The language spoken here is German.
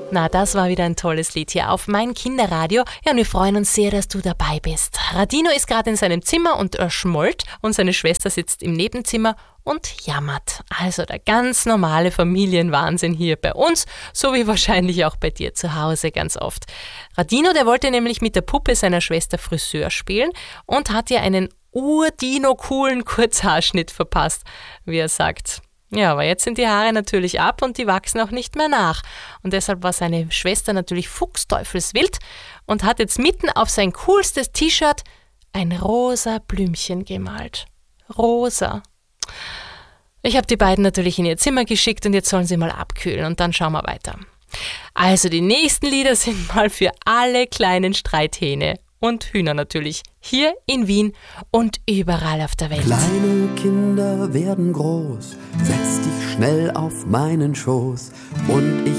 Na, das war wieder ein tolles Lied hier auf mein Kinderradio. Ja, und wir freuen uns sehr, dass du dabei bist. Radino ist gerade in seinem Zimmer und schmollt und seine Schwester sitzt im Nebenzimmer und jammert. Also der ganz normale Familienwahnsinn hier bei uns, so wie wahrscheinlich auch bei dir zu Hause ganz oft. Radino, der wollte nämlich mit der Puppe seiner Schwester Friseur spielen und hat ihr einen urdino-coolen Kurzhaarschnitt verpasst, wie er sagt. Ja, aber jetzt sind die Haare natürlich ab und die wachsen auch nicht mehr nach. Und deshalb war seine Schwester natürlich fuchsteufelswild und hat jetzt mitten auf sein coolstes T-Shirt ein rosa Blümchen gemalt. Rosa. Ich habe die beiden natürlich in ihr Zimmer geschickt und jetzt sollen sie mal abkühlen und dann schauen wir weiter. Also die nächsten Lieder sind mal für alle kleinen Streithähne und Hühner natürlich, hier in Wien und überall auf der Welt. Kleine Kinder werden groß, setz dich schnell auf meinen Schoß und ich